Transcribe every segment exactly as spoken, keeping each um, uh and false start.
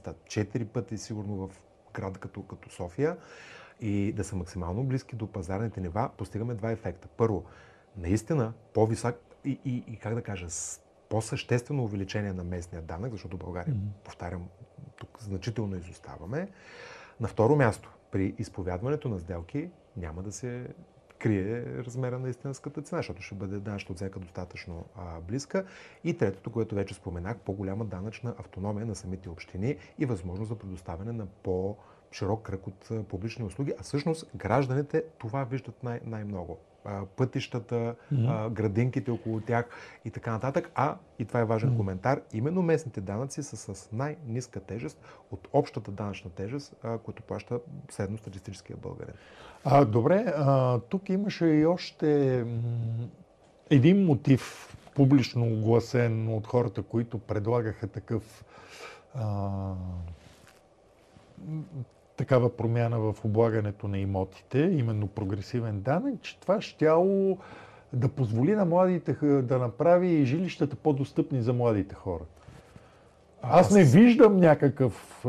четири пъти сигурно в град като, като София и да са максимално близки до пазарните нива, постигаме два ефекта. Първо, наистина по-висок и, и, и как да кажа, по-съществено увеличение на местния данък, защото България, mm-hmm. повтарям, тук значително изоставаме. На второ място, при изповядването на сделки няма да се крие размера на истинската цена, защото ще бъде данъчната оценка достатъчно а, близка. И третото, което вече споменах, по-голяма данъчна автономия на самите общини и възможност за предоставяне на по-широк кръг от а, публични услуги. А всъщност гражданите това виждат най- най-много. А, пътищата, mm-hmm. а, градинките около тях и така нататък. А, и това е важен mm-hmm. коментар, именно местните данъци са с най-ниска тежест от общата данъчна тежест, а, която плаща средностатистическия българин. А, добре, а, тук имаше и още м- един мотив, публично огласен от хората, които предлагаха такъв а, такава промяна в облагането на имотите, именно прогресивен данък, че това щяло да позволи на младите да направи жилищата по-достъпни за младите хора. Аз, Аз не виждам някакъв...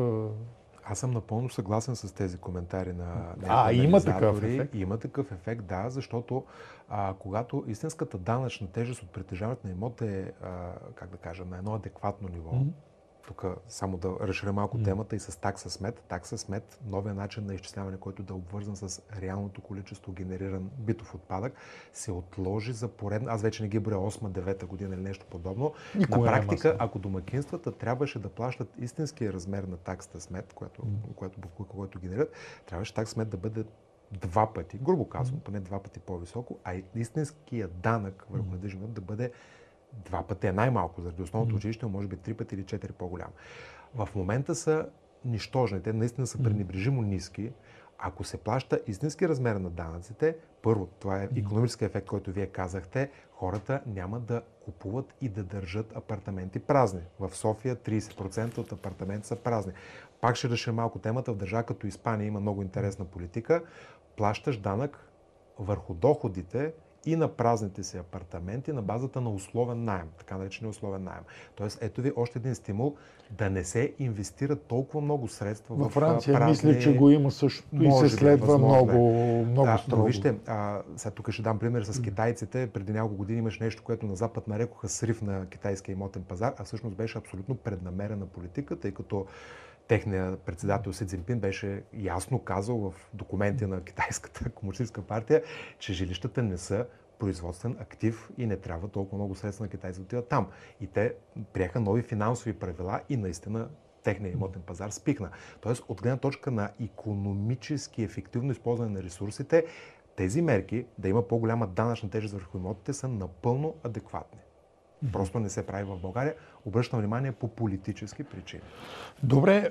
Аз съм напълно съгласен с тези коментари на, на А, има такъв ефект? Има такъв ефект, да, защото а, когато истинската данъчна тежест от притежаването на имот е, а, как да кажа, на едно адекватно ниво, mm-hmm. тук само да разширя малко mm-hmm. темата и с такса смет. Такса смет, новия начин на изчисляване, който да е обвързан с реалното количество генериран битов отпадък, се отложи за поредна, аз вече не ги броя осма, девета година или нещо подобно. Никога на практика, ако домакинствата трябваше да плащат истинския размер на таксата смет, което, mm-hmm. което, което, което генерират, трябваше такса смет да бъде два пъти, грубо казвам, mm-hmm. поне два пъти по-високо, а истинския данък върху mm-hmm. недвижим имот да бъде два пъти е най-малко, заради основното mm. училище, може би три пъти или четири по-голям. В момента са нищожни, те наистина са пренебрежимо ниски. Ако се плаща истински размер на данъците, първо, това е икономически ефект, който вие казахте, хората няма да купуват и да държат апартаменти празни. В София трийсет процента от апартаменти са празни. Пак ще решим малко темата, в държава като Испания има много интересна политика. Плащаш данък върху доходите и на празните си апартаменти на базата на условен наем, така наречения условен наем. Тоест, ето ви още един стимул да не се инвестира толкова много средства в Франция. празни... Мисля, че го има също и се следва много, много да, строго. Но вижте, а, сега тук ще дам пример с китайците. Преди няколко години имаш нещо, което на Запад нарекоха срив на китайския имотен пазар, а всъщност беше абсолютно преднамерена политика, тъй като техният председател Си Цзинпин беше ясно казал в документи на Китайската комунистическа партия, че жилищата не са производствен актив и не трябва толкова много средства на китайци да отиват там. И те приеха нови финансови правила и наистина техният имотен пазар спикна. Тоест, от гледна точка на икономически ефективно използване на ресурсите, тези мерки да има по-голяма данъчна тежест върху имотите са напълно адекватни. Просто не се прави в България. Обръщам внимание по политически причини. Добре,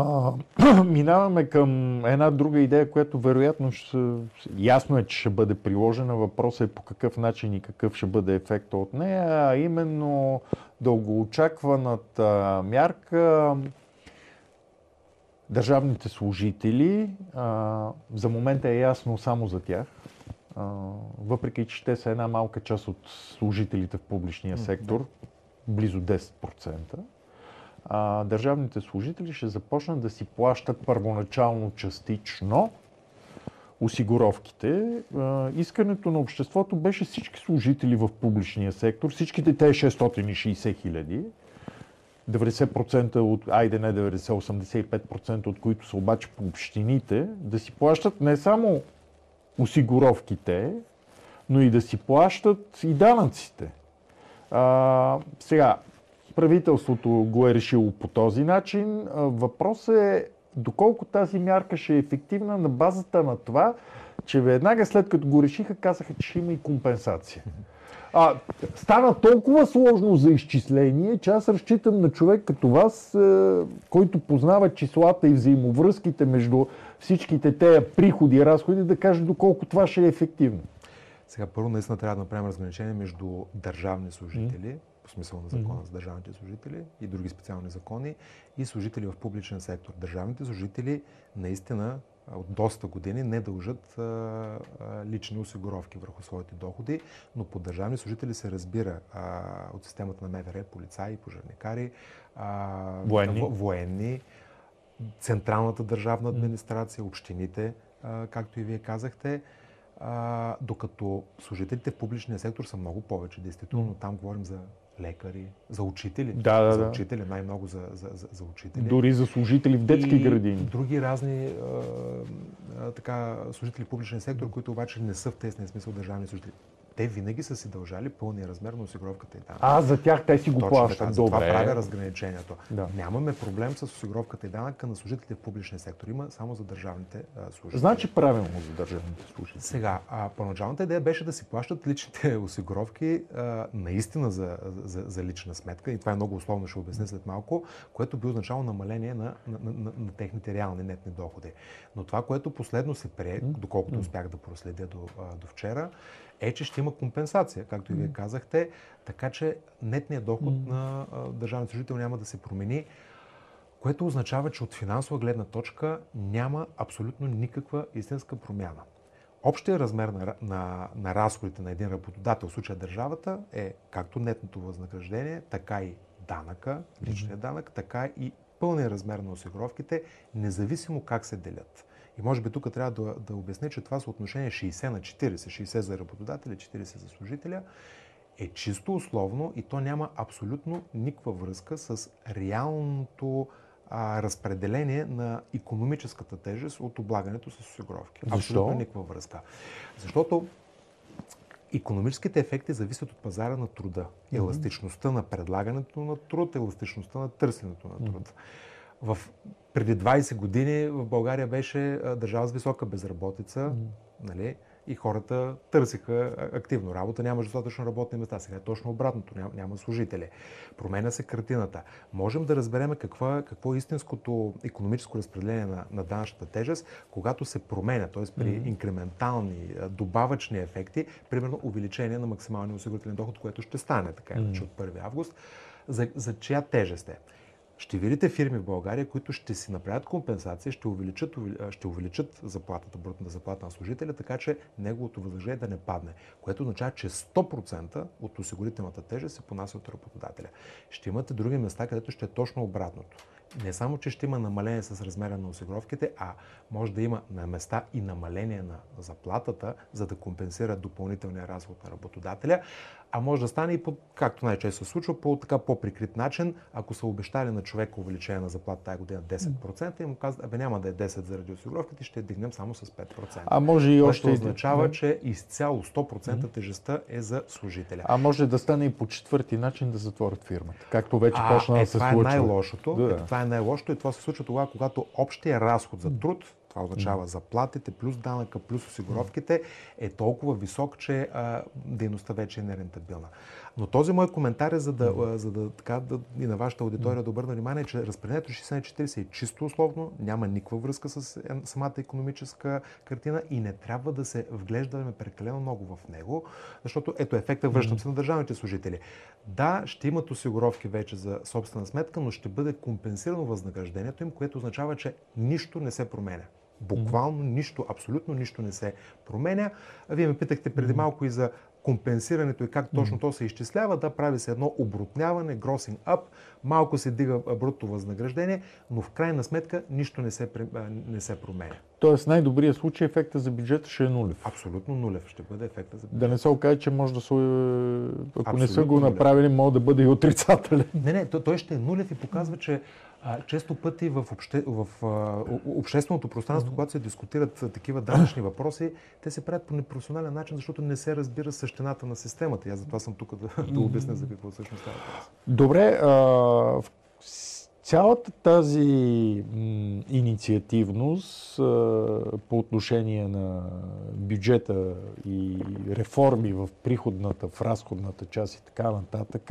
а, минаваме към една друга идея, която вероятно ще, ясно е, че ще бъде приложена. Въпросът е по какъв начин и какъв ще бъде ефекта от нея, а именно дългоочакваната мярка държавните служители. А, за момента е ясно само за тях. Uh, въпреки че те са една малка част от служителите в публичния сектор, близо десет процента, uh, държавните служители ще започнат да си плащат първоначално частично осигуровките. Uh, искането на обществото беше всички служители в публичния сектор, всичките те шестстотин и шейсет хиляди, деветдесет процента от, айде не деветдесет, осемдесет и пет процента от които са обаче по общините, да си плащат не само осигуровките, но и да си плащат и данъците. А, сега, правителството го е решило по този начин. А, въпросът е доколко тази мярка ще е ефективна на базата на това, че веднага след като го решиха, казаха, че ще има и компенсация. А, стана толкова сложно за изчисление, че аз разчитам на човек като вас, е, който познава числата и взаимовръзките между всичките тези приходи и разходи, да каже доколко това ще е ефективно. Сега първо наистина трябва да направим разграничение между държавни служители, mm. по смисъл на закона mm. за държавните служители и други специални закони, и служители в публичен сектор. Държавните служители наистина от доста години не дължат а, а, лични осигуровки върху своите доходи, но по държавни служители се разбира а, от системата на МВР, полицаи, пожарникари, а, военни. Во, военни централната държавна администрация, общините, а, както и вие казахте, а, докато служителите в публичния сектор са много повече. Действително, там говорим за лекари, за учители. Да, да, за да. учители, най-много за, за, за, за учители. Дори за служители в детски и градини. Други разни а, а, така, служители в публичния сектор, които обаче не са в тесния смисъл държавни служители. Те винаги са си дължали пълния размер на осигуровката и данък. А, за тях те си го плащат. Така, добре. това правя разграничението. Да. Нямаме проблем с осигуровката и данъка на служителите в публичния сектор. Има само за държавните а, служители. Значи правилно за държавните служители. Сега, а, първоначалната идея беше да си плащат личните осигуровки а, наистина за, за, за лична сметка. И това е много условно, ще обясня след малко, което би означало намаление на, на, на, на, на техните реални нетни доходи. Но това, което последно се прие, доколкото успях да проследя до, а, до вчера, е, че ще има компенсация, както и вие казахте, така че нетният доход mm. на а, държавния служител няма да се промени, което означава, че от финансова гледна точка няма абсолютно никаква истинска промяна. Общия размер на, на, на разходите на един работодател, в случая държавата, е както нетното възнаграждение, така и данъка, личният данък, така и пълния размер на осигуровките, независимо как се делят. И може би тук трябва да, да обясня, че това съотношение шейсет на четирийсет, шейсет за работодателя, четирийсет за служителя, е чисто условно и то няма абсолютно никаква връзка с реалното а, разпределение на икономическата тежест от облагането с осигуровки. Защо? Абсолютно никаква връзка. Защото икономическите ефекти зависят от пазара на труда. Mm-hmm. Еластичността на предлагането на труд, еластичността на търсенето на труд. Mm-hmm. В преди двайсет години в България беше държава с висока безработица, mm-hmm. нали, и хората търсиха активно работа, нямаше достатъчно работни места. Сега е точно обратното, няма, няма служители. Променя се картината. Можем да разберем какво е, какво е истинското икономическо разпределение на, на данъчната тежест, когато се променя, т.е. при mm-hmm. инкрементални, добавъчни ефекти, примерно увеличение на максималния осигурителен доход, което ще стане така иначе mm-hmm. от първи август, за, за чия тежест е. Ще видите фирми в България, които ще си направят компенсация, ще увеличат, ще увеличат заплатата, брутната заплата на служителя, така че неговото възнаграждение да не падне. Което означава, че сто процента от осигурителната тежест се понася от работодателя. Ще имате други места, където ще е точно обратното. Не само, че ще има намаление с размера на осигуровките, а може да има на места и намаление на заплатата, за да компенсира допълнителния разход на работодателя. А може да стане и, по, както най-често се случва, по така по-прикрит начин, ако са обещали на човека увеличение на заплата тази година десет процента и му казват, абе няма да е десет заради осигуровките, ще я дигнем само с пет процента. А може и още... Това означава, че изцяло сто процента тежестта е за служителя. А може да стане и по четвърти начин да затворят фирмата, както вече а, почна е, да се това случва. Е най-лошото. Да. Е, това е най-лошото и това се случва тогава, когато общия разход за труд, това означава заплатите, плюс данъка, плюс осигуровките, е толкова висок, че а, дейността вече е нерентабилна. Но този мой коментар е за да, а, за да, така, да и на вашата аудитория да обърна внимание, че разпределението шейсет на четирийсет е чисто условно, няма никаква връзка с самата икономическа картина и не трябва да се вглеждаме прекалено много в него, защото ето ефекта, връщам се на държавните служители. Да, ще имат осигуровки вече за собствена сметка, но ще бъде компенсирано възнаграждението им, което означава, че нищо не се променя. Буквално нищо, абсолютно нищо не се променя. Вие ме питахте преди малко и за компенсирането и как точно то се изчислява. Да, прави се едно обрутняване, grossing up, малко се дига брутно възнаграждение, но в крайна сметка нищо не се, не се променя. Тоест най-добрият случай ефекта за бюджета ще е нулев. Абсолютно нулев ще бъде ефекта за бюджета. Да не се окаже, че може да се... Ако Абсолютно не са го нулев. направили, може да бъде и отрицателен. Не, не, той ще е нулев и показва, че а, често пъти в, обще, в а, общественото пространство, mm-hmm. когато се дискутират а, такива данъчни въпроси, те се правят по непрофесионален начин, защото не се разбира същината на системата. И аз затова съм тук да, да обясня за какво всъщност става въпрос. Добре, а, в цялата тази м, инициативност а, по отношение на бюджета и реформи в приходната, в разходната част и така нататък,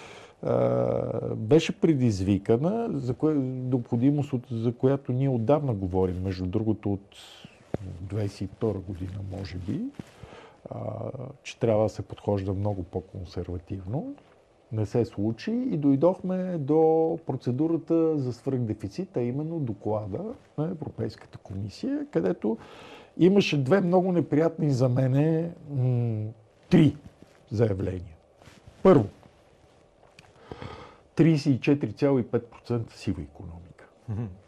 Uh, беше предизвикана за кое, необходимост, от, за която ние отдавна говорим, между другото от двайсет и втора година, може би, uh, че трябва да се подхожда много по-консервативно. Не се случи и дойдохме до процедурата за свръхдефицит, а именно доклада на Европейската комисия, където имаше две много неприятни за мене м- три заявления. Първо, трийсет и четири цяло и пет процента сива икономика. Mm-hmm.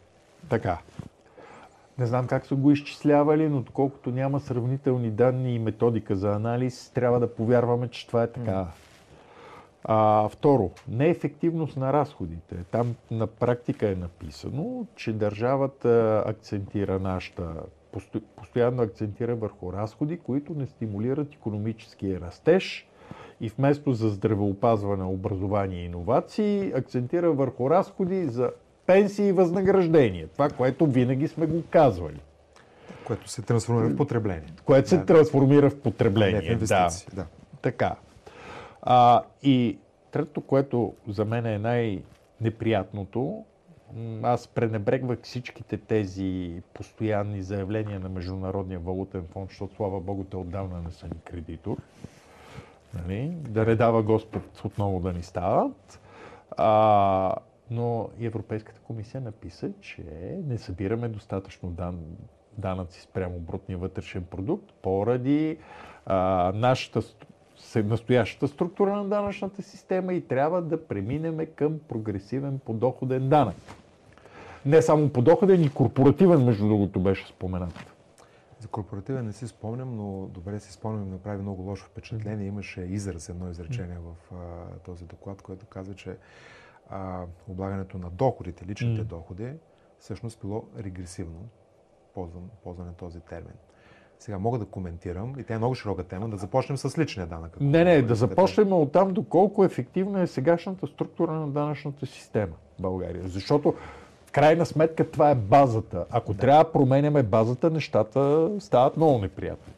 Така. Не знам как са го изчислявали, но доколкото няма сравнителни данни и методика за анализ, трябва да повярваме, че това е така. Mm. А, второ, неефективност на разходите. Там на практика е написано, че държавата акцентира нашата, постоянно акцентира върху разходи, които не стимулират икономическия растеж и вместо за здравеопазване, образование и иновации, акцентира върху разходи за пенсии и възнаграждения. Това, което винаги сме го казвали. Което се трансформира в потребление. Което се да. трансформира в потребление. Не в инвестиции. Да. Да. Така. А, и третото, което за мен е най-неприятното, аз пренебрегвах всичките тези постоянни заявления на Международния валутен фонд, защото слава Богу, те отдавна не са ни кредитор. Нали? Да не дава Господ отново да ни стават. А, но и Европейската комисия написа, че не събираме достатъчно дан, данъци спрямо брутния вътрешен продукт поради а, нашата настоящата структура на данъчната система и трябва да преминем към прогресивен подоходен данък. Не само подоходен, и корпоративен, между другото, беше споменат. За корпоративен не си спомням, но добре си спомням, направи много лошо впечатление. Имаше израз, едно изречение в а, този доклад, което казва, че а, облагането на доходите, личните mm. доходи, всъщност било регресивно. Ползвам, ползване този термин. Сега мога да коментирам, и тя е много широка тема, да започнем с личния данък. Не, не, да започнем от там доколко ефективна е сегашната структура на данъчната система в България. Защото в крайна сметка това е базата. Ако да. трябва да променяме базата, нещата стават много неприятни.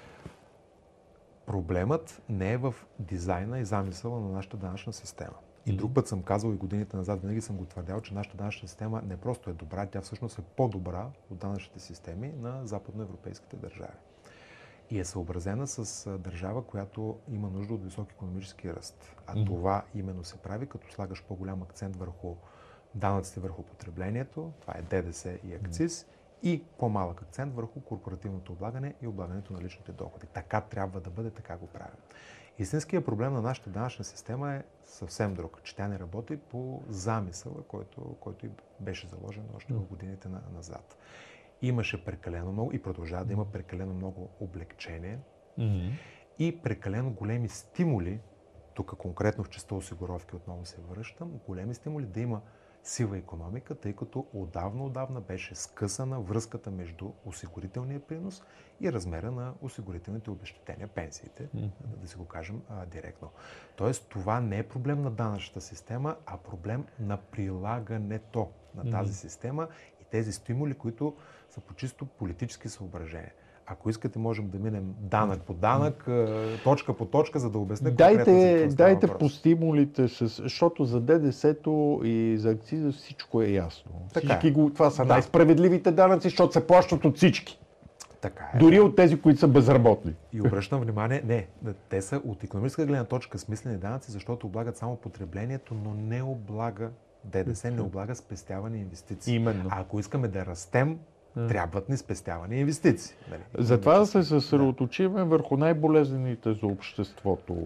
Проблемът не е в дизайна и замисъла на нашата данъчна система. И друг път съм казал и годините назад, винаги съм го твърдял, че нашата данъчна система не просто е добра, тя всъщност е по-добра от данъчните системи на западноевропейските държави. И е съобразена с държава, която има нужда от висок икономически ръст. А mm-hmm. това именно се прави, като слагаш по-голям акцент върху данъците върху потреблението, това е ДДС и акциз, mm-hmm. и по-малък акцент върху корпоративното облагане и облагането на личните доходи. Така трябва да бъде, така го правим. Истинският проблем на нашата данъчна система е съвсем друг, че тя не работи по замисъла, който, който и беше заложен още в годините на, назад. Имаше прекалено много и продължава да има прекалено много облегчение mm-hmm. и прекалено големи стимули, тук конкретно в частта осигуровки отново се връщам, големи стимули да има сива икономика, тъй като отдавна-отдавна беше скъсана връзката между осигурителния принос и размера на осигурителните обезщетения, пенсиите, mm-hmm. да, да си го кажем а, директно. Тоест, това не е проблем на данъчната система, а проблем на прилагането на тази mm-hmm. система и тези стимули, които са по чисто политически съображения. Ако искате, можем да минем данък по данък, точка по точка, за да обясня дайте, конкретно за какво става дайте въпрос. По стимулите, с, защото за ДДС-то и за акциза всичко е ясно. Така всички е. го, това са да. най-справедливите данъци, защото се плащат от всички. Така е. Дори от тези, които са безработни. И обръщам внимание, не, те са от икономическа гледна точка смислени данъци, защото облагат само потреблението, но не облага ДДС, не облага спестяване и инвестиции. Именно. А ако искаме да растем, трябват ни спестяване и инвестиции. Нали? Затова да се съсредоточиме да. върху най-болезнените за обществото.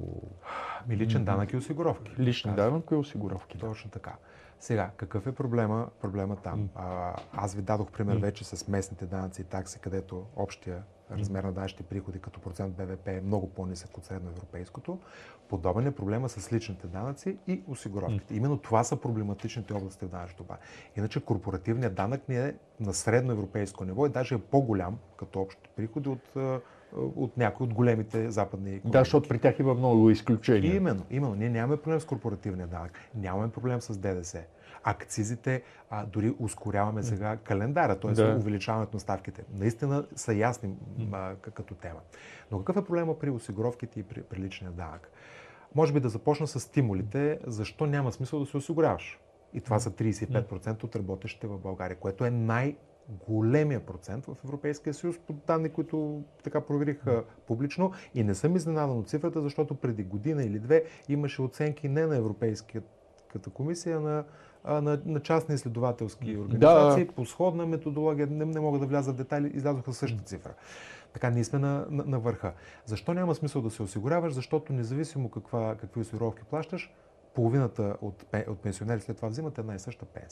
Ми личен данък и осигуровки. Личен данък и осигуровки. Точно така. Сега, какъв е проблема, проблема там? Mm. А, аз ви дадох пример mm. вече с местните данъци и такси, където общия размер на данъчните приходи като процент БВП е много по-нисък от средноевропейското. Подобен е проблема с личните данъци и осигуровките. Mm. Именно това са проблематичните области в данъчното облагане. Иначе корпоративният данък ни е на средноевропейско ниво и даже е по-голям като общи приходи от, от някои от големите западни икономики. Да, защото при тях има много изключения. Именно, именно. Ние нямаме проблем с корпоративния данък, нямаме проблем с ДДС. Акцизите, а, дори ускоряваме сега календара, т.е. Да. увеличаването на ставките. Наистина са ясни а, като тема. Но какъв е проблема при осигуровките и при, при личния данък? Може би да започна с стимулите, защо няма смисъл да се осигуряваш. И това са трийсет и пет процента от работещите в България, което е най- големия процент в Европейския съюз, по данни, които така проверих mm. публично. И не съм изненадан от цифрата, защото преди година или две имаше оценки не на Европейската комисия, на, а, на, на частни изследователски организации. Да. По сходна методология, не, не мога да вляза в детайли, излязоха същата цифра. Така, ние сме на, на, на върха. Защо няма смисъл да се осигуряваш? Защото независимо каква, какви осигуровки плащаш, половината от, от пенсионери след това взимат една и съща пенсия.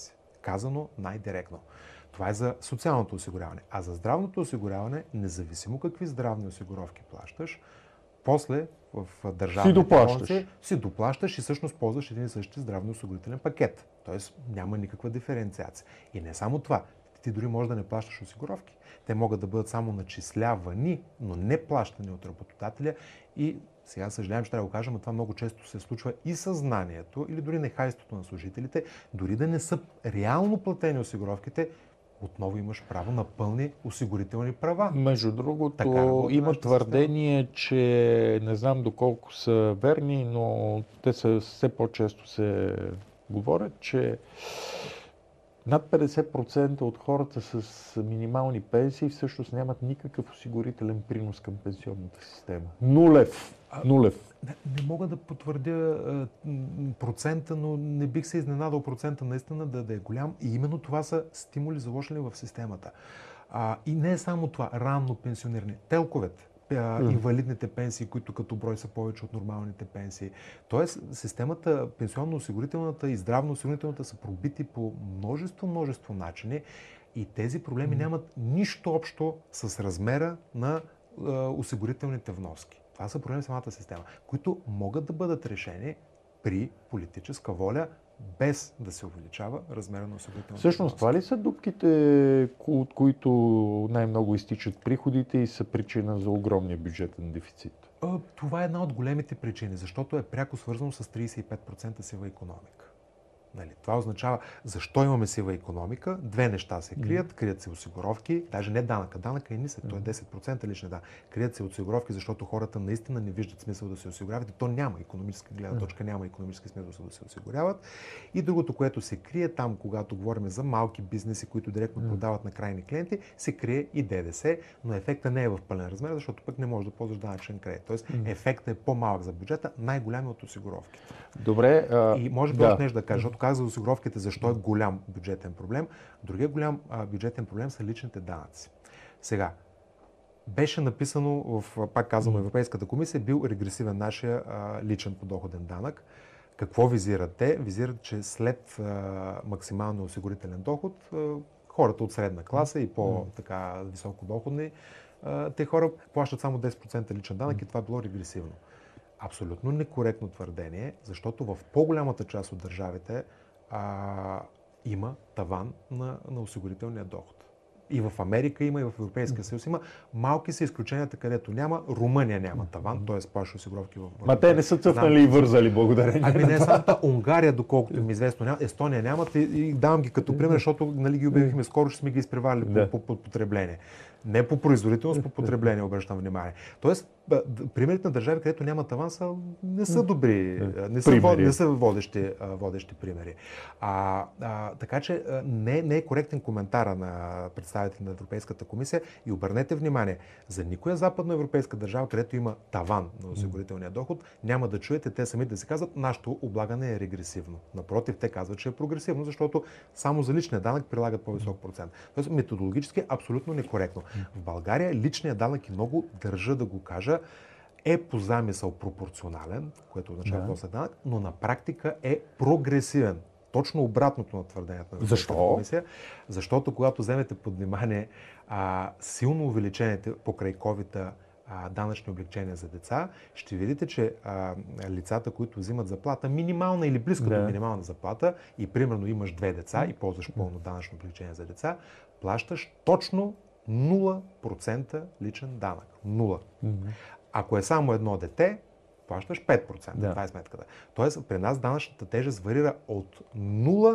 казано най-директно. Това е за социалното осигуряване. А за здравното осигуряване, независимо какви здравни осигуровки плащаш, после в държавните болници си доплащаш и всъщност ползваш един и същи здравно-осигурителен пакет. Тоест няма никаква диференциация. И не само това. Ти дори можеш да не плащаш осигуровки. Те могат да бъдат само начислявани, но не плащани от работодателя. И сега съжалявам, че трябва да го кажа, но това много често се случва и съзнанието или дори нехайството на служителите, дори да не са реално платени осигуровките, отново имаш право на пълни осигурителни права. Между другото, има твърдение, че не знам доколко са верни, но те са все по-често се говорят, че над петдесет процента от хората с минимални пенсии всъщност нямат никакъв осигурителен принос към пенсионната система. Нулев. Нулев. Не, не мога да потвърдя а, процента, но не бих се изненадал процента наистина да, да е голям. И именно това са стимули заложени в системата. А, и не е само това. Ранно пенсиониране. Телковете. Инвалидните пенсии, които като брой са повече от нормалните пенсии. Тоест, системата, пенсионно-осигурителната и здравно-осигурителната са пробити по множество, множество начини и тези проблеми нямат нищо общо с размера на е, осигурителните вноски. Това са проблеми в самата система, които могат да бъдат решени при политическа воля, без да се увеличава размера на осигурителната Всъщност, това ли са дупките, от които най-много изтичат приходите и са причина за огромния бюджетен дефицит? Това е една от големите причини, защото е пряко свързано с трийсет и пет процента сива икономика. Нали, това означава, защо имаме сива икономика? Две неща се крият. Крият се осигуровки, даже не данъка. Данъка е нисък, той е десет процента личен данък. Крият се осигуровки, защото хората наистина не виждат смисъл да се осигуряват и то няма икономическа гледна точка, няма икономически смисъл да се осигуряват. И другото, което се крие там, когато говорим за малки бизнеси, които директно продават на крайни клиенти, се крие и ДДС, но ефектът не е в пълен размер, защото пък не можеш да ползваш данъчен кредит. Тоест ефектът е по-малък за бюджета, най-голям от осигуровките. Добре. А... И може би да. още нещо да кажа, каза за осигуровките, защо е голям бюджетен проблем. Другия голям а, бюджетен проблем са личните данъци. Сега, беше написано в, пак казвам, Европейската комисия, бил регресивен нашия а, личен подоходен данък. Какво визират те? Визират, че след а, максималния осигурителен доход, а, хората от средна класа и по-така високодоходни, а, те хора плащат само десет процента личен данък и това било регресивно. Абсолютно некоректно твърдение, защото в по-голямата част от държавите а, има таван на, на осигурителния доход. И в Америка има, и в Европейския съюз има. Малки са изключенията, където няма. Румъния няма таван, т.е. плаща осигуровки в... Ма те не са цъфнали и вързали, благодарение. Ами не само Унгария, доколкото ми известно няма, Естония нямат и, и давам ги като пример, защото нали, ги обявихме скоро, ще сме ги изпреварили да. по, по, по потребление. Не по производителност, по потребление, обръщам внимание. Тоест, примерите на държави, където няма таван, са, не са добри, не са, вод, не са водещи, водещи примери. А, а, така че не, не е коректен коментара на представители на Европейската комисия и обърнете внимание, за никоя западноевропейска държава, където има таван на осигурителния доход, няма да чуете те сами да си казват, нашето облагане е регресивно. Напротив, те казват, че е прогресивно, защото само за личния данък прилагат по-висок процент. Тоест, методологически е абсолютно некоректно. В България личният данък, и много държа да го кажа, е по замисъл пропорционален, което означава после да. данък, но на практика е прогресивен. Точно обратното на твърдението на Европейската комисия. Защото когато вземете под внимание а, силно увеличените покрай ковида данъчни облегчения за деца, ще видите, че а, лицата, които взимат заплата, минимална или близка да. до минимална заплата, и примерно имаш две деца и ползваш пълно данъчно облегчение за деца, плащаш точно нула процента личен данък. Нула. Mm-hmm. Ако е само едно дете, плащаш пет процента. Да. Това е сметката. Тоест, при нас данъчната тежест варира от нула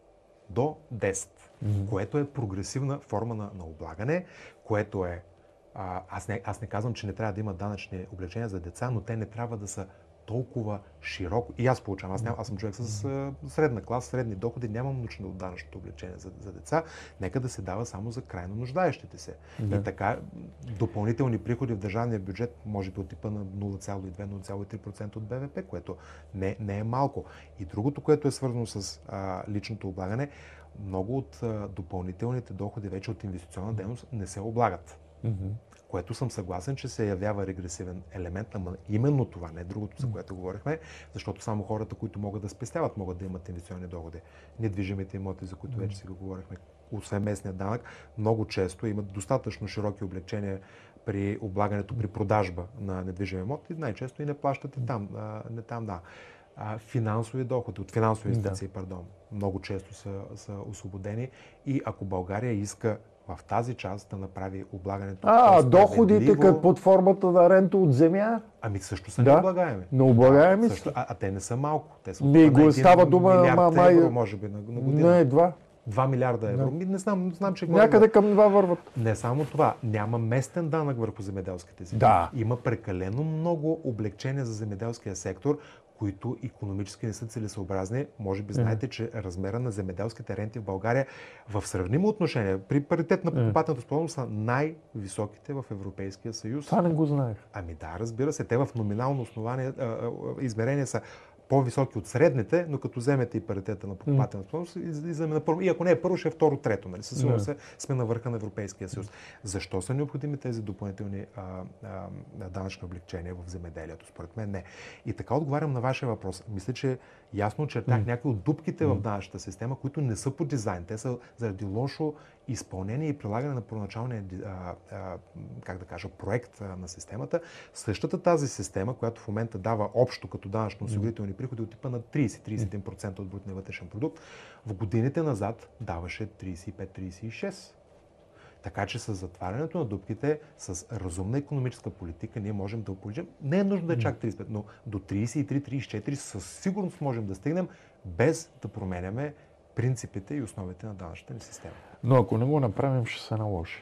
до десет, mm-hmm. което е прогресивна форма на, на облагане, което е... А, аз, не, аз не казвам, че не трябва да има данъчни облегчения за деца, но те не трябва да са толкова широко. И аз получавам. Аз, ням, аз съм човек с а, средна класа, средни доходи, нямам нужда от данъчното облегчение за, за деца. Нека да се дава само за крайно нуждаещите се. Да. И така, допълнителни приходи в държавния бюджет, може би от типа на нула цяло и две - нула цяло и три процента от БВП, което не, не е малко. И другото, което е свързано с а, личното облагане, много от а, допълнителните доходи вече от инвестиционна дейност не се облагат. Mm-hmm. Което съм съгласен, че се явява регресивен елемент, ама именно това, не другото, за което говорихме, защото само хората, които могат да спестяват, могат да имат инвестиционни доходи. Недвижимите имоти, за които вече си го говорихме, освен местния данък, много често имат достатъчно широки облегчения при облагането, при продажба на недвижими имоти, най-често и не плащат и там, а, не там, да. А, финансови доходи, от финансови инвестиции, да. пардон, много често са, са освободени и ако България иска в тази част да направи облагането. А, доходите като под формата на рента от земя? Ами също са да. необлагаеми. Необлагаеми да, също, а, а те не са малко. Те са ми го става дума милиард май... евро, може би, на, на година. Не, два. два милиарда евро. Не, не знам, знам, че някъде говорим... към два върват. Не само това. Няма местен данък върху земеделските земи. Да. Има прекалено много облегчения за земеделския сектор, които икономически не са целесообразни. Може би знаете, че размера на земеделските ренти в България в сравнимо отношение, при паритет на покупателната способност, са най-високите в Европейския съюз. Това не го знаех. Ами да, разбира се. Те в номинално основание, а, а, измерение са по-високи от средните, но като вземете и паритета на покупателна способност, излизаме на първо. И ако не е първо, ще е второ, трето. Нали? Със сигурност yeah. сме на върха на Европейския съюз. Защо са необходими тези допълнителни а, а, данъчни облегчения в земеделието? Според мен не. И така отговарям на вашия въпрос. Мисля, че ясно очертах mm. някои от дупките mm. в данъчната система, които не са по дизайн. Те са заради лошо изпълнение и прилагане на първоначалния а, а, как да кажа, проект а, на системата. Същата тази система, която в момента дава общо като данъчно-осигурителни приходи от типа на трийсет до трийсет и един процента от брутния вътрешен продукт, в годините назад даваше трийсет и пет до трийсет и шест процента. Така че с затварянето на дупките, с разумна икономическа политика, ние можем да получим, не е нужно да е чак трийсет и пет, но до трийсет и три до трийсет и четири със сигурност можем да стигнем, без да променяме принципите и основите на данъчната ни система. Но ако не го направим, ще се наложи.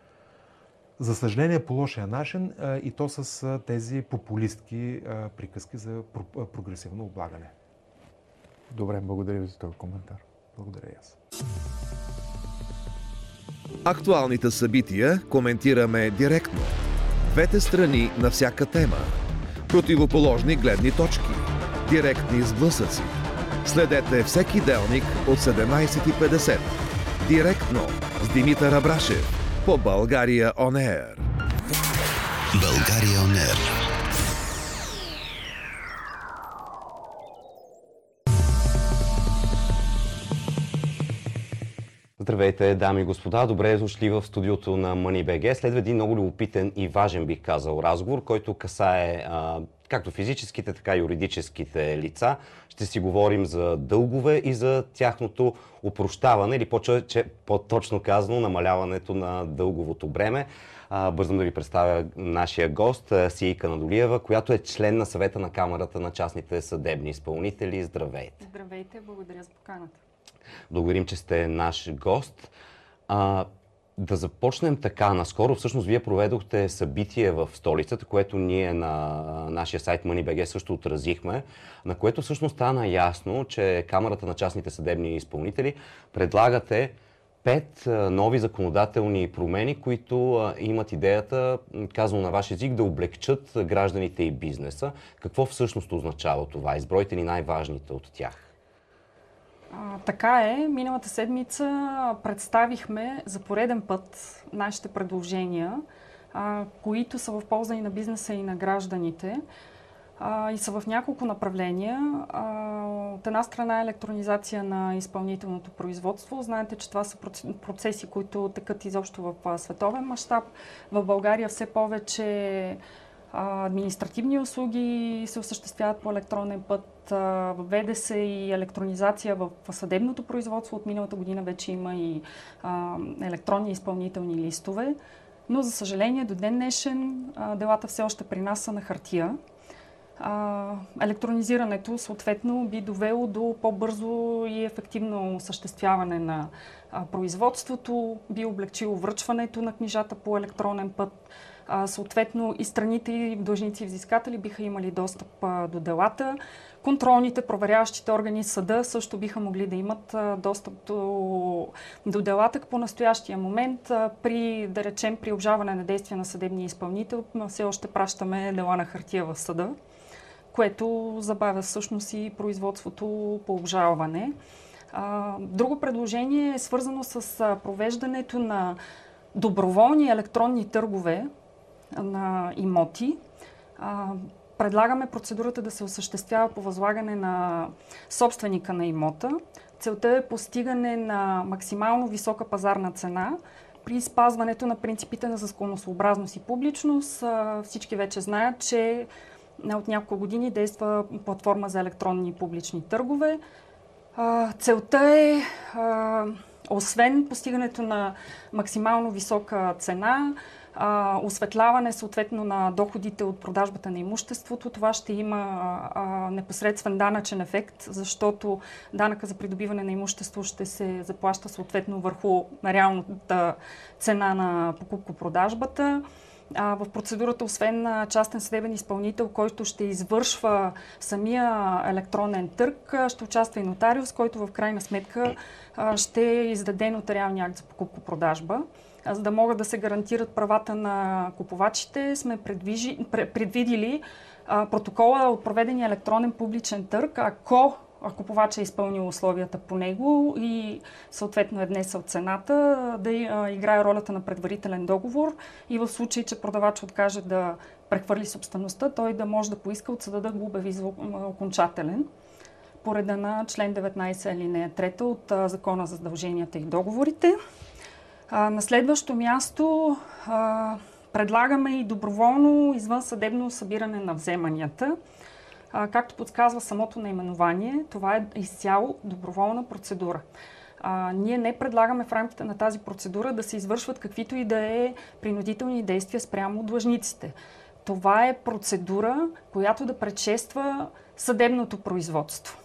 За съжаление, по лошия начин а, и то с а, тези популистки а, приказки за про- прогресивно облагане. Добре, благодаря ви за този коментар. Благодаря и аз. Актуалните събития коментираме директно. Двете страни на всяка тема. Противоположни гледни точки. Директни сблъсъци. Следете всеки делник от седемнайсет и петдесет. Директно с Димитър Абрашев по България Он Еър. България Он Еър. Здравейте, дами и господа! Добре дошли в студиото на Money.bg. Следва един много любопитен и важен, бих казал, разговор, който касае а, както физическите, така и юридическите лица. Ще си говорим за дългове и за тяхното опрощаване, или по-точно казано, намаляването на дълговото бреме. А, бързам да ви представя нашия гост, Сийка Надолиева, която е член на съвета на Камарата на частните съдебни изпълнители. Здравейте! Здравейте, благодаря за поканата. Благодарим, че сте наш гост. А, да започнем така. Наскоро всъщност вие проведохте събитие в столицата, което ние на нашия сайт Money.bg също отразихме, на което всъщност стана ясно, че Камарата на частните съдебни изпълнители предлагате пет нови законодателни промени, които имат идеята, казано на ваш език, да облегчат гражданите и бизнеса. Какво всъщност означава това? Избройте ни най-важните от тях. А, така е. Миналата седмица представихме за пореден път нашите предложения, а, които са в полза и на бизнеса, и на гражданите. А, и са в няколко направления. А, от една страна електронизация на изпълнителното производство. Знаете, че това са процеси, които текат изобщо в световен мащаб. В България все повече административни услуги се осъществяват по електронен път. Въведе се и електронизация в съдебното производство. От миналата година вече има и а, електронни изпълнителни листове. Но, за съжаление, до ден днешен а, делата все още при нас са на хартия. А, електронизирането, съответно, би довело до по-бързо и ефективно осъществяване на а, производството, би облегчило връчването на книжата по електронен път. А, съответно, и страните, и длъжници и взискатели биха имали достъп а, до делата. Контролните, проверяващите органи, съда също биха могли да имат а, достъп до, до делата. По настоящия момент, а, при, да речем, при обжалване на действия на съдебния изпълнител, все още пращаме дела на хартия в съда, което забавя всъщност и производството по обжалване. А, друго предложение е свързано с а, провеждането на доброволни електронни търгове на имоти. А, предлагаме процедурата да се осъществява по възлагане на собственика на имота. Целта е постигане на максимално висока пазарна цена при спазването на принципите на законосъобразност и публичност. А, всички вече знаят, че от няколко години действа платформа за електронни публични търгове. А, целта е, а, освен постигането на максимално висока цена, а, осветляване съответно на доходите от продажбата на имуществото, това ще има а, непосредствен данъчен ефект, защото данъка за придобиване на имущество ще се заплаща съответно върху реалната цена на покупко-продажбата. В процедурата, освен частен съдебен изпълнител, който ще извършва самия електронен търг, ще участва и нотариус, който в крайна сметка ще издаде нотариалния акт за покупко-продажба. За да могат да се гарантират правата на купувачите, сме предвижи, предвидили протокола от проведения електронен публичен търг, ако купувачът е изпълнил условията по него и съответно е внесъл цената, да играе ролята на предварителен договор и в случай, че продавач откаже да прехвърли собствеността, той да може да поиска от съда да го обяви за окончателен по реда на член деветнайсет алинея трета от Закона за задълженията и договорите. На следващо място предлагаме и доброволно извънсъдебно събиране на вземанията. Както подсказва самото наименование, това е изцяло доброволна процедура. А, ние не предлагаме в рамките на тази процедура да се извършват каквито и да е принудителни действия спрямо длъжниците. Това е процедура, която да предшества съдебното производство.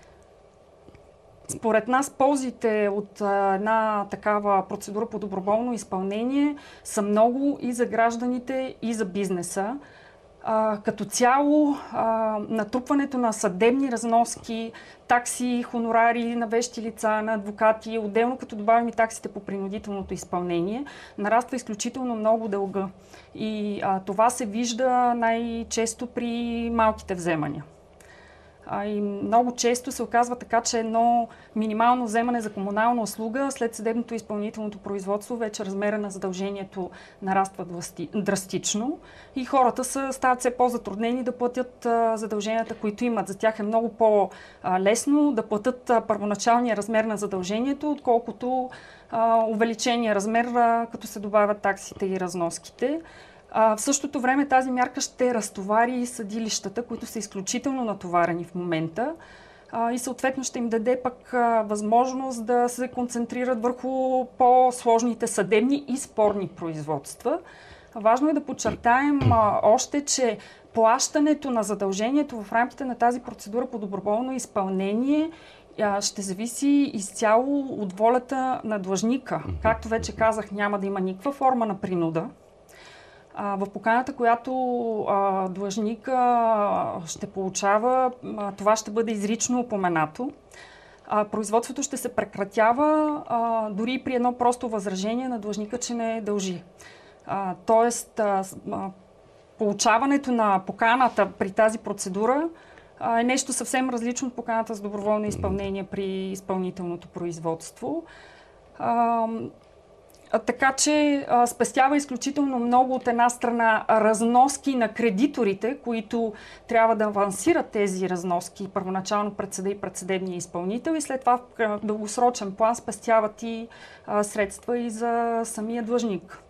Според нас ползите от а, една такава процедура по доброволно изпълнение са много и за гражданите, и за бизнеса. А, като цяло, а, натрупването на съдебни разноски, такси, хонорари на вещи лица, на адвокати, отделно като добавим и таксите по принудителното изпълнение, нараства изключително много дълга. И а, това се вижда най-често при малките вземания. А, и много често се оказва така, че едно минимално вземане за комунална услуга след съдебното изпълнителното производство вече размера на задължението нараства драстично и хората са, стават все по-затруднени да платят а, задълженията, които имат. За тях е много по-лесно да платят а, първоначалния размер на задължението, отколкото а, увеличения размер, а, като се добавят таксите и разноските. А, в същото време тази мярка ще разтовари съдилищата, които са изключително натоварени в момента а, и съответно ще им даде пък а, възможност да се концентрират върху по-сложните съдебни и спорни производства. Важно е да подчертаем а, още, че плащането на задължението в рамките на тази процедура по доброволно изпълнение а, ще зависи изцяло от волята на длъжника. Както вече казах, няма да има никаква форма на принуда. В поканата, която а, длъжника ще получава, а, това ще бъде изрично упоменато. А, производството ще се прекратява а, дори и при едно просто възражение на длъжника, че не дължи. А, тоест, а, а, получаването на поканата при тази процедура а, е нещо съвсем различно от поканата за доброволно изпълнение при изпълнителното производство. А, Така че а, спестява изключително много от една страна разноски на кредиторите, които трябва да авансират тези разноски първоначално пред съда и пред съдебния изпълнител и след това в дългосрочен план спестяват и а, средства и за самия длъжник.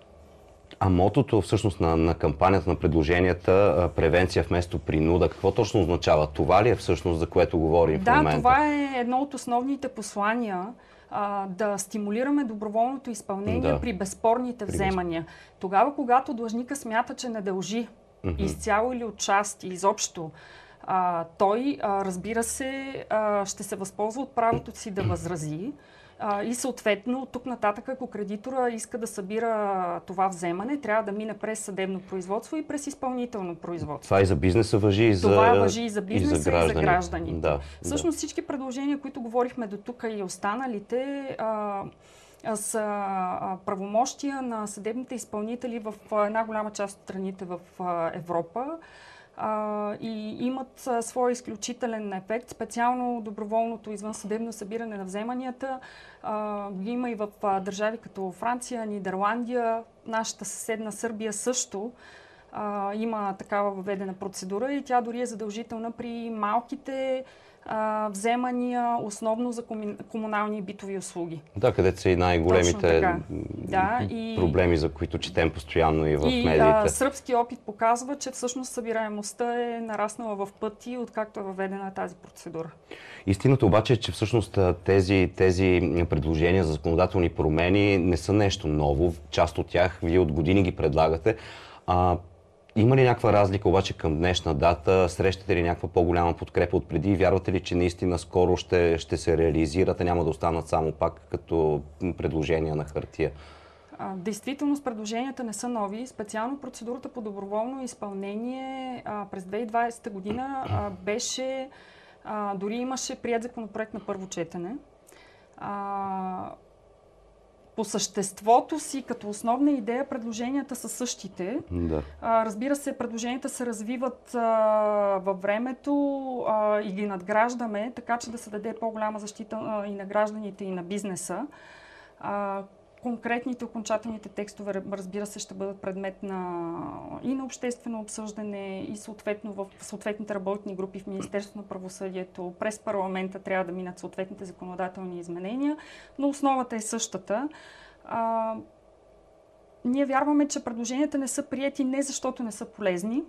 А мотото всъщност на, на кампанията, на предложенията, превенция вместо принуда, какво точно означава? Това ли е всъщност, за което говорим да, в момента? Да, това е едно от основните послания. Да стимулираме доброволното изпълнение да. при безспорните при вземания. Тогава, когато длъжника смята, че не дължи mm-hmm. изцяло или отчасти, изобщо, а, той, а, разбира се, а, ще се възползва от правото си да възрази а, и съответно, тук нататък, ако кредитора иска да събира това вземане, трябва да мине през съдебно производство и през изпълнително производство. Това и за бизнеса важи и за Това важи и за бизнеса, и за, граждани. и за гражданите. Да, Всъщност да. всички предложения, които говорихме до тук и останалите, а, са а, правомощия на съдебните изпълнители в а, една голяма част от страните в а, Европа. а, и имат а, своя изключителен ефект. Специално доброволното извънсъдебно събиране на вземанията а, ги има и в а, държави като Франция, Нидерландия, нашата съседна Сърбия също. Uh, има такава въведена процедура и тя дори е задължителна при малките uh, вземания, основно за коми... комунални и битови услуги. Да, където са и най-големите да, и... проблеми, за които четем постоянно и в и, медиите. Uh, сръбски опит показва, че всъщност събираемостта е нараснала в пъти, откакто е въведена тази процедура. Истината обаче е, че всъщност тези, тези предложения за законодателни промени не са нещо ново. Част от тях вие от години ги предлагате. А, Има ли някаква разлика обаче към днешна дата? Срещате ли някаква по-голяма подкрепа от преди? Вярвате ли, че наистина скоро ще, ще се реализират, а няма да останат само пак като предложения на хартия? А, действително, предложенията не са нови. Специално процедурата по доброволно изпълнение а, през две хиляди и двадесета година а, беше, а, дори имаше приет законопроект на първо четене. А, По съществото си, като основна идея, предложенията са същите. Да. А, разбира се, предложенията се развиват а, във времето а, и ги надграждаме, така че да се даде по-голяма защита а, и на гражданите, и на бизнеса. А, конкретните, окончателните текстове, разбира се, ще бъдат предмет на, и на обществено обсъждане, и съответно в съответните работни групи в Министерството на правосъдието, през парламента трябва да минат съответните законодателни изменения, но основата е същата. А, ние вярваме, че предложенията не са приети не защото не са полезни.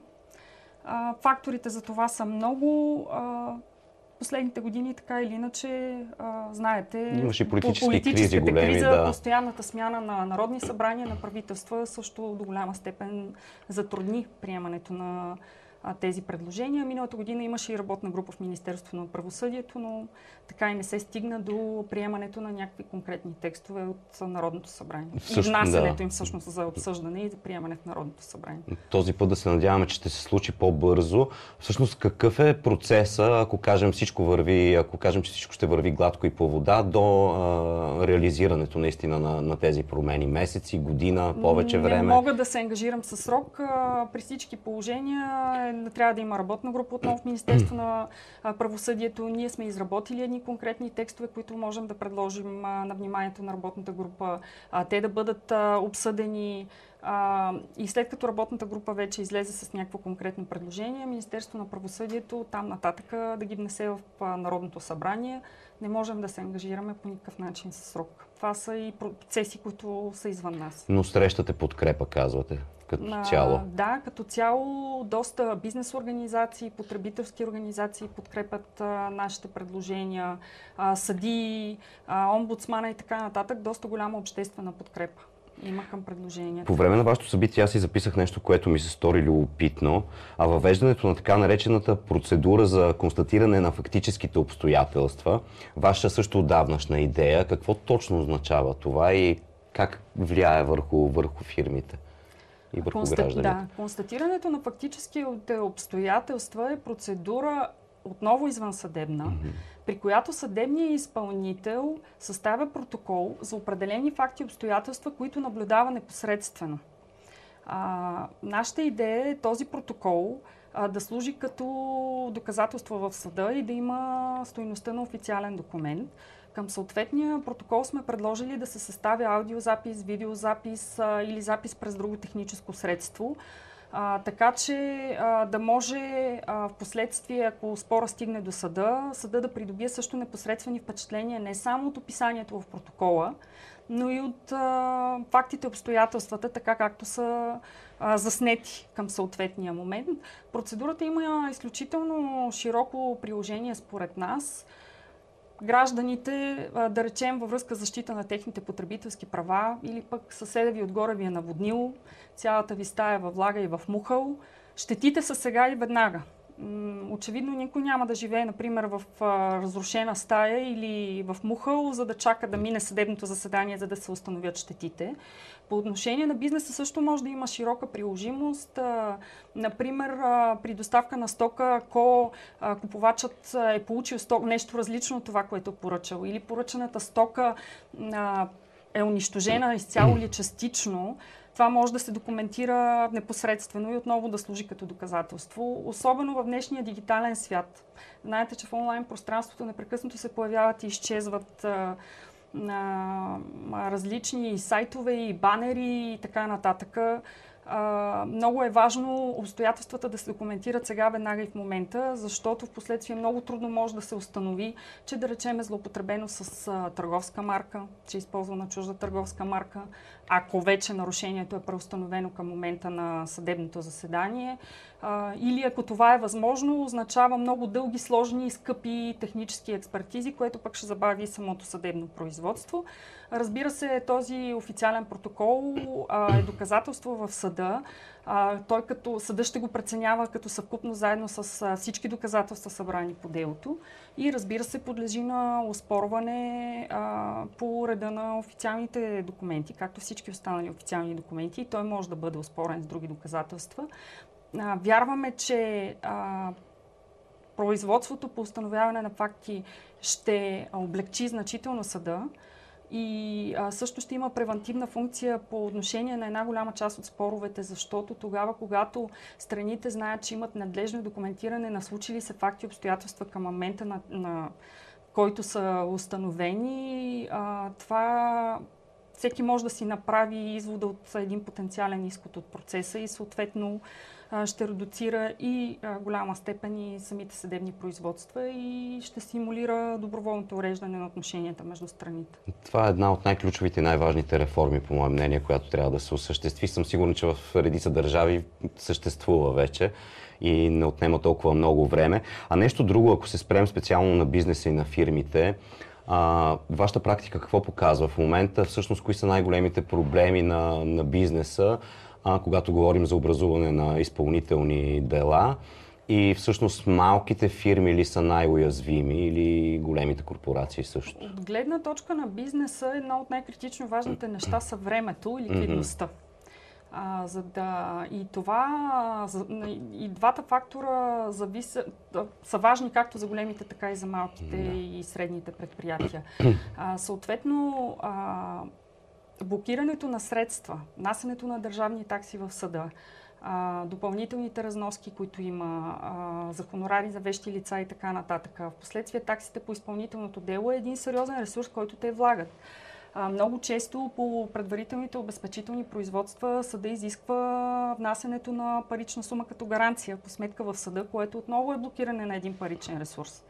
А, факторите за това са много. А, Последните години, така или иначе, а, знаете, имаше политически политическата кризи големи, криза, да. постоянната смяна на народни събрания, на правителства също до голяма степен затрудни приемането на а, тези предложения. Миналата година имаше и работна група в Министерството на правосъдието, но така и не се стигна до приемането на някакви конкретни текстове от Народното събрание. Също, и внасянето да. им всъщност за обсъждане и за приемане в Народното събрание. Този път да се надяваме, че ще се случи по-бързо. Всъщност какъв е процеса, ако кажем всичко върви, ако кажем, че всичко ще върви гладко и по вода, до а, реализирането наистина на, на тези промени? Месеци, година, повече време? Не мога да се ангажирам със срок. При всички положения трябва да има работна група отново в Министерство на правосъдието. Ние сме изработили едни конкретни текстове, които можем да предложим на вниманието на работната група. Те да бъдат обсъдени и след като работната група вече излезе с някакво конкретно предложение, Министерство на правосъдието там нататък да ги внесе в Народното събрание. Не можем да се ангажираме по никакъв начин със срок. Това са и процеси, които са извън нас. Но срещате подкрепа, казвате, като а, цяло? Да, като цяло доста бизнес организации, потребителски организации подкрепят а, нашите предложения, а, съдии, а, омбудсмана и така нататък. Доста голяма обществена подкрепа има към предложението. По време на вашето събитие аз си записах нещо, което ми се стори любопитно, а въвеждането на така наречената процедура за констатиране на фактическите обстоятелства, ваша също отдавнашна идея, какво точно означава това и как влияе върху, върху фирмите и върху Конста... гражданите? Да, констатирането на фактическите обстоятелства е процедура отново извънсъдебна, mm-hmm. при която съдебният изпълнител съставя протокол за определени факти и обстоятелства, които наблюдава непосредствено. А, нашата идея е този протокол а, да служи като доказателство в съда и да има стойността на официален документ. Към съответния протокол сме предложили да се съставя аудиозапис, видеозапис а, или запис през друго техническо средство, А, така че а, да може а, в последствие, ако спора стигне до съда, съда да придобие също непосредствени впечатления не само от описанието в протокола, но и от а, фактите и обстоятелствата, така както са а, заснети към съответния момент. Процедурата има изключително широко приложение според нас. Гражданите, да речем, във връзка с защита на техните потребителски права или пък съседа ви отгоре ви е наводнил, цялата ви стая във влага и в мухъл, щетите са сега и веднага. Очевидно никой няма да живее, например, в разрушена стая или в мухъл, за да чака да мине съдебното заседание, за да се установят щетите. По отношение на бизнеса също може да има широка приложимост. Например, при доставка на стока, ако купувачът е получил сток, нещо различно от това, което е поръчал, или поръчаната стока е унищожена изцяло или частично, това може да се документира непосредствено и отново да служи като доказателство. Особено в днешния дигитален свят. Знаете, че в онлайн пространството непрекъснато се появяват и изчезват а, а, различни сайтове и банери и така нататък. Uh, много е важно обстоятелствата да се документират сега, веднага и в момента, защото в последствие много трудно може да се установи, че да речем е злоупотребено с uh, търговска марка, че е използвана чужда търговска марка, ако вече нарушението е преустановено към момента на съдебното заседание. Uh, или ако това е възможно, означава много дълги, сложни и скъпи технически експертизи, което пък ще забави самото съдебно производство. Разбира се, този официален протокол а, е доказателство в съда. А, той като съда ще го преценява като съвкупно заедно с а, всички доказателства събрани по делото и разбира се подлежи на оспорване а, по реда на официалните документи, както всички останали официални документи. И той може да бъде оспорен с други доказателства. А, вярваме, че а, производството по установяване на факти ще облегчи значително съда. И а, също ще има превантивна функция по отношение на една голяма част от споровете, защото тогава, когато страните знаят, че имат надлежно документиране на случили се факти и обстоятелства към момента, на, на който са установени, а, това всеки може да си направи извода от един потенциален изход от процеса и съответно ще редуцира и а, голяма степен и самите съдебни производства и ще стимулира доброволното уреждане на отношенията между страните. Това е една от най-ключовите и най-важните реформи, по мое мнение, която трябва да се осъществи. Съм сигурен, че в редица държави съществува вече и не отнема толкова много време. А нещо друго, ако се спрем специално на бизнеса и на фирмите, а, вашата практика какво показва? В момента всъщност кои са най-големите проблеми на, на бизнеса, а, когато говорим за образуване на изпълнителни дела и всъщност малките фирми ли са най-уязвими или големите корпорации също? От гледна точка на бизнеса едно от най-критично важните неща са времето и ликвидността. Mm-hmm. А, за да и това, за, и двата фактора зависят, са важни както за големите, така и за малките mm-hmm. и средните предприятия. А, съответно, а, блокирането на средства, насенето на държавни такси в съда, а, допълнителните разноски, които има, а, за хонорари за вещи лица и така нататък. Впоследствие таксите по изпълнителното дело е един сериозен ресурс, който те влагат. А, много често по предварителните обезпечителни производства съда изисква внасянето на парична сума като гаранция по сметка в съда, което отново е блокиране на един паричен ресурс.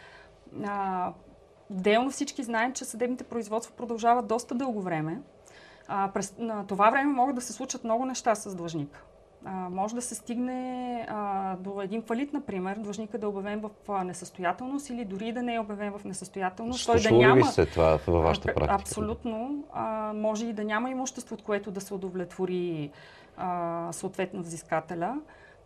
А, Делно всички знаем, че съдебните производства продължават доста дълго време. А, през на това време могат да се случат много неща с длъжника. А, може да се стигне а, до един фалит, например, длъжника да е обявен в а, несъстоятелност или дори да не е обявен в несъстоятелност. Той да няма... ли се това във вашата практика? Абсолютно. А, може и да няма имущество, от което да се удовлетвори а, съответно взискателя.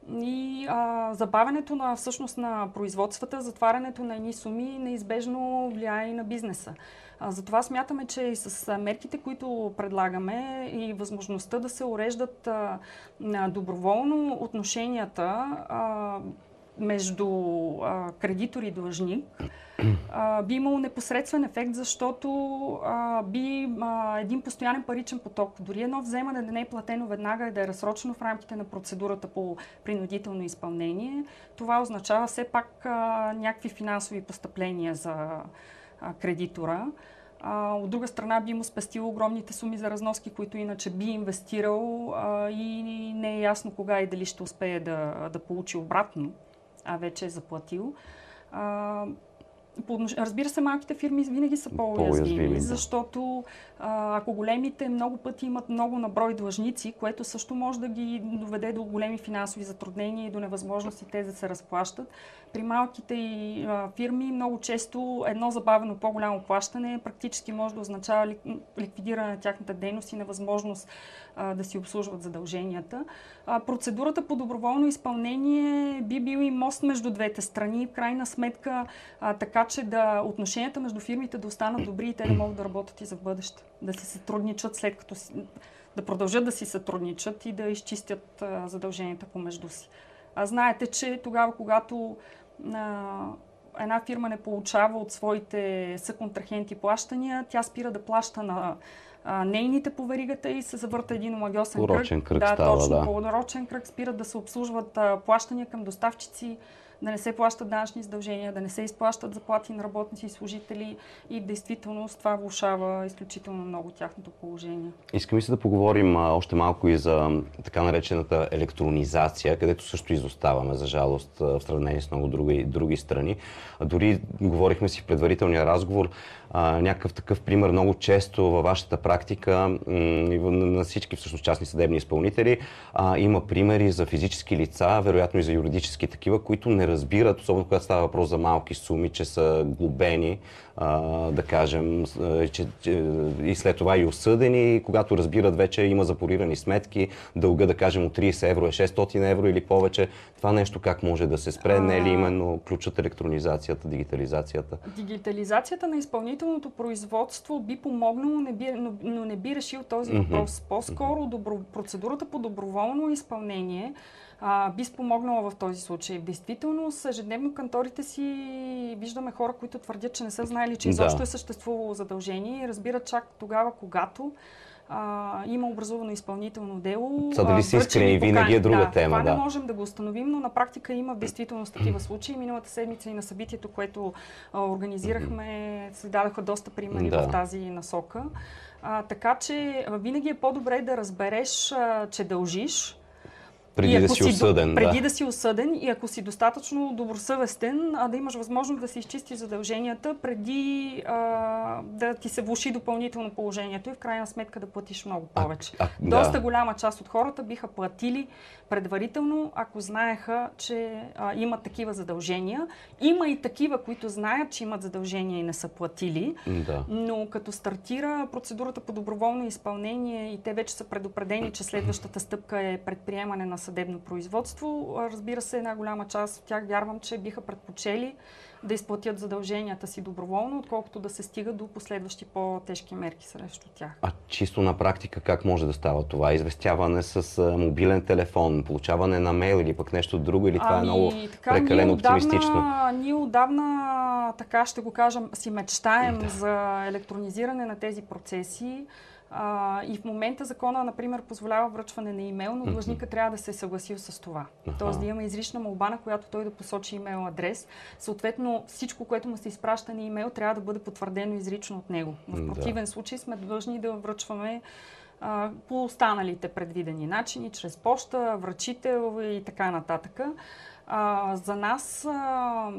И а, забавянето на всъщност на производствата, затварянето на едни суми неизбежно влияе и на бизнеса. А, затова смятаме, че и с мерките, които предлагаме и възможността да се уреждат а, доброволно отношенията а, между а, кредитор и длъжник, а, би имало непосредствен ефект, защото а, би а, един постоянен паричен поток, дори едно вземане да не е платено веднага и да е разсрочено в рамките на процедурата по принудително изпълнение, това означава все пак а, някакви финансови постъпления за а, кредитора. А, от друга страна би му спестило огромните суми за разноски, които иначе би инвестирал а, и не е ясно кога и дали ще успее да, да получи обратно, а вече е заплатил. А, Разбира се, малките фирми винаги са по-уязвими, да. Защото а, ако големите много пъти имат много наброй длъжници, което също може да ги доведе до големи финансови затруднения и до невъзможности те да се разплащат. При малките и, а, фирми много често едно забавено по-голямо плащане практически може да означава ликвидиране на тяхната дейност и невъзможност а, да си обслужват задълженията. А, процедурата по доброволно изпълнение би бил и мост между двете страни. В крайна сметка а, така, че да отношенията между фирмите да останат добри и те да могат да работят и за бъдеще. Да си сътрудничат след като си, да продължат да си сътрудничат и да изчистят а, задълженията помежду си. А знаете, че тогава, когато а, една фирма не получава от своите съконтрахенти плащания, тя спира да плаща на а, нейните по веригата и се завърта един омагьосен кръг. Порочен кръг да, става, точно, да. порочен кръг, спират да се обслужват а, плащания към доставчици, да не се плащат данъчни задължения, да не се изплащат заплати на работници и служители и в действителност това влошава изключително много тяхното положение. Искам и се да поговорим а, още малко и за така наречената електронизация, където също изоставаме, за жалост, в сравнение с много други, други страни. А дори говорихме си в предварителния разговор, а, някакъв такъв пример много често във вашата практика м- на всички всъщност частни съдебни изпълнители а, има примери за физически лица, вероятно и за юридически такива, които не разбират, особено когато става въпрос за малки суми, че са глобени, а, да кажем, че, че, и след това и осъдени, когато разбират вече има запорирани сметки, дълга, да кажем, от трийсет евро е шестстотин евро или повече. Това нещо как може да се спре? Не е ли именно ключът електронизацията, дигитализацията? Дигитализацията на изпълнителното производство би помогнало, не би, но, но не би решил този въпрос. Mm-hmm. По-скоро добро, процедурата по доброволно изпълнение а, би спомогнала в този случай. В действителност, ежедневно канторите си виждаме хора, които твърдят, че не са знаели, че изобщо да. е съществувало задължение и разбират чак тогава, когато а, има образувано изпълнително дело. Са дали си искрени, винаги е друга да, тема. Това да. не можем да го установим, но на практика има в действителност такива случаи. Миналата седмица и на събитието, което а, организирахме, се дадаха доста примери да. в тази насока. А, така че винаги е по-добре да разбереш, а, че дължиш. Преди да си осъден. Преди да. да си осъден и ако си достатъчно добросъвестен, а да имаш възможност да си изчистиш задълженията, преди а, да ти се влоши допълнително положението и в крайна сметка да платиш много повече. А, а, Доста да. голяма част от хората биха платили предварително, ако знаеха, че а, имат такива задължения. Има и такива, които знаят, че имат задължения и не са платили, да. но като стартира процедурата по доброволно изпълнение и те вече са предупредени, че следващата стъпка е предприемане на съдебно производство, разбира се, една голяма част от тях вярвам, че биха предпочели да изплатят задълженията си доброволно, отколкото да се стига до последващи по-тежки мерки срещу тях. А чисто на практика как може да става това? Известяване с мобилен телефон, получаване на мейл или пък нещо друго, или това ами, е много така, прекалено ние отдавна, оптимистично? Ние отдавна, така ще го кажем, си мечтаем да. за електронизиране на тези процеси. А, и в момента закона, например, позволява връчване на имейл, но длъжника mm-hmm. трябва да се е съгласил с това. Uh-huh. Тоест да има изрична молба, на която той да посочи имейл адрес. Съответно, всичко, което му се изпраща на имейл, трябва да бъде потвърдено изрично от него. В противен да. случай сме длъжни да връчваме а, по останалите предвидени начини, чрез поща, връчител и така нататък. А, за нас а,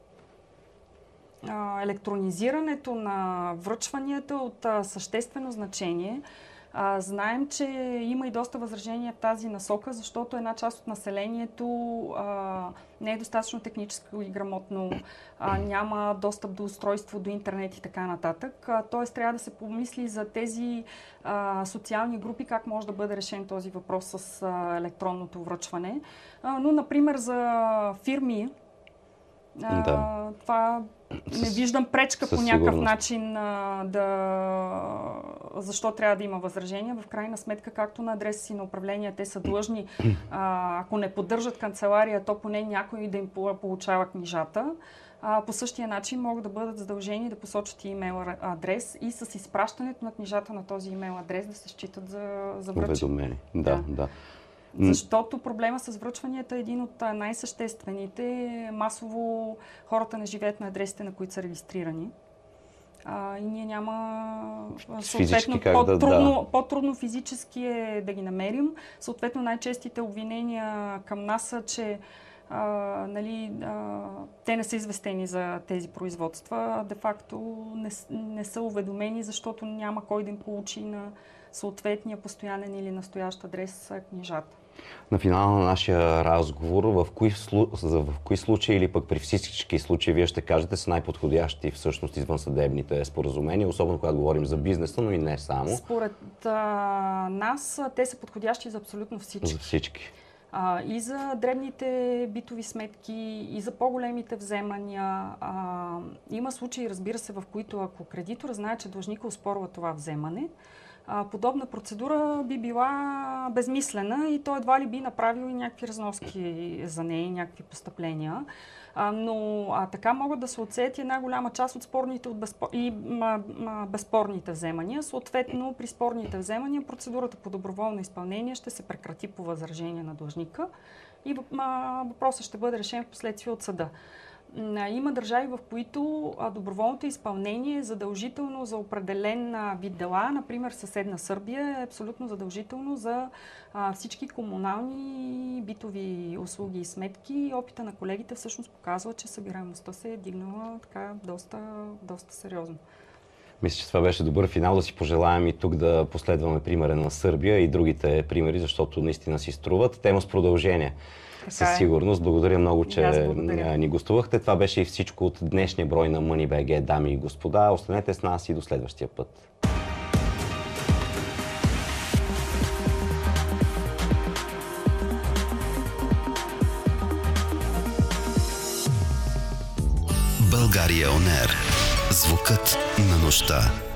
електронизирането на връчванията е от а, съществено значение. А, знаем, че има и доста възражения в тази насока, защото една част от населението а, не е достатъчно технически и грамотно, а, няма достъп до устройство, до интернет и така нататък. А, тоест трябва да се помисли за тези а, социални групи, как може да бъде решен този въпрос с а, електронното връчване. А, но, например, за фирми, а, да. това не виждам пречка по някакъв сигурност. начин а, да... защо трябва да има възражения. В крайна сметка, както на адреса си на управление, те са длъжни, а, ако не поддържат канцелария, то поне някой да им получава книжата. А, по същия начин могат да бъдат задължени да посочат имейл адрес и с изпращането на книжата на този имейл адрес да се считат за, за връчени. Да, да. да. Защото проблема с връчванията е един от най-съществените. Масово хората не живеят на адресите, на които са регистрирани. А, и ние няма... Съответно, по-трудно, да, да. по-трудно физически е да ги намерим. Съответно, най-честите обвинения към нас са, че а, нали, а, те не са известени за тези производства. Де-факто не, не са уведомени, защото няма кой да им получи на съответния постоянен или настоящ адрес книжата. На финала на нашия разговор, в кои, в кои случаи или пък при всички случаи вие ще кажете са най-подходящи всъщност извънсъдебните споразумения, особено когато говорим за бизнеса, но и не само? Според а, нас те са подходящи за абсолютно всички. За всички. А, и за дребните битови сметки, и за по-големите вземания. А, има случаи, разбира се, в които ако кредитор знае, че длъжника оспорва това вземане, а, подобна процедура би била безмислена и той едва ли би направил и някакви разноски за нея, някакви постъпления. А, но а, така могат да се отсеят една голяма част от спорните от безпо... и ма, ма, безспорните вземания. Съответно, при спорните вземания процедурата по доброволно изпълнение ще се прекрати по възражение на длъжника и ма, въпросът ще бъде решен в последствие от съда. Има държави, в които доброволното изпълнение е задължително за определен вид дела. Например, съседна Сърбия е абсолютно задължително за всички комунални битови услуги и сметки. Опита на колегите всъщност показва, че събираемостта се е дигнала така доста, доста сериозно. Мисля, че това беше добър финал. Да си пожелаем и тук да последваме примера на Сърбия и другите примери, защото наистина си струват. Тема с продължение. Със сигурност. Благодаря много, че ни гостувахте. Това беше и всичко от днешния брой на Money.bg, дами и господа. Останете с нас и до следващия път. България On Air. Звукът на нощта.